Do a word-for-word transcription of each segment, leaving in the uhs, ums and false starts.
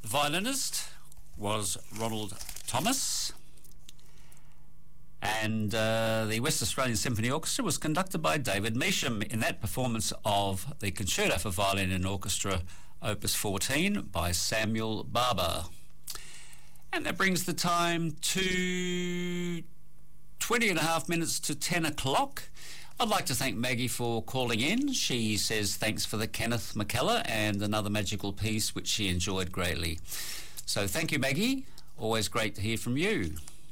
violinist was Ronald Thomas, and uh, the West Australian Symphony Orchestra was conducted by David Measham in that performance of the Concerto for Violin and Orchestra, Opus fourteen, by Samuel Barber. And that brings the time to twenty and a half minutes to ten o'clock. I'd like to thank Maggie for calling in. She says thanks for the Kenneth McKellar and another magical piece, which she enjoyed greatly. So thank you, Maggie. Always great to hear from you.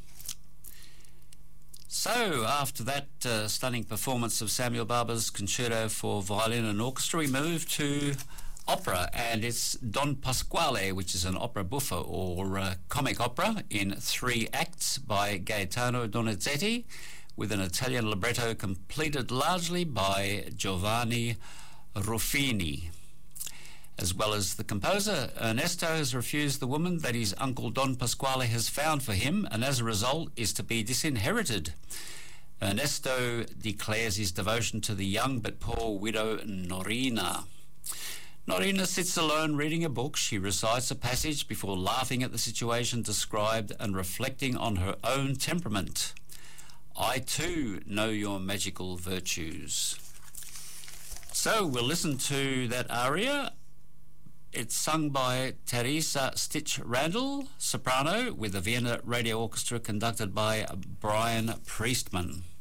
So after that uh, stunning performance of Samuel Barber's Concerto for Violin and Orchestra, we move to opera, and it's Don Pasquale, which is an opera buffa or uh, comic opera in three acts by Gaetano Donizetti, with an Italian libretto completed largely by Giovanni Ruffini. As well as the composer, Ernesto has refused the woman that his uncle Don Pasquale has found for him, and as a result is to be disinherited. Ernesto declares his devotion to the young but poor widow Norina. Norina sits alone reading a book. She recites a passage before laughing at the situation described and reflecting on her own temperament. I too know your magical virtues. So we'll listen to that aria. It's sung by Teresa Stitch Randall, soprano, with the Vienna Radio Orchestra conducted by Brian Priestman.